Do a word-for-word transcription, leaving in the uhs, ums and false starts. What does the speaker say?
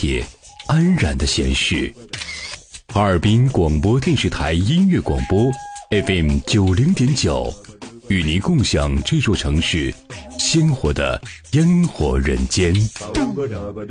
铁，安然的闲适。哈尔滨广播电视台音乐广播 F M 九零点九，与您共享这座城市鲜活的烟火人间。